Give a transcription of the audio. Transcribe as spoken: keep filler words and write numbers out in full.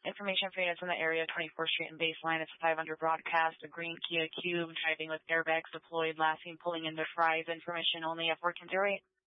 information for units in the area, twenty-fourth Street and Baseline. It's a five hundred broadcast, a green Kia Cube, driving with airbags deployed, last seen pulling into Fry's. Information only, F four can zero eight.